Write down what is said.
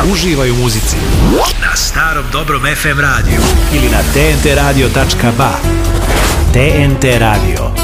Uživaj u muzici na starom dobrom FM radiju ili na tntradio.ba. TNT Radio.